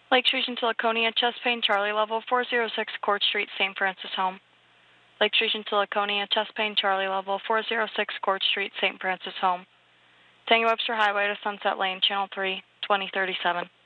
Lakes Region to Laconia, chest pain, Charlie level 406 Court Street, St. Francis home. Lakes Region to Laconia, chest pain, Charlie level 406 Court Street, St. Francis home. Tango Webster Highway to Sunset Lane, Channel 3, 2037.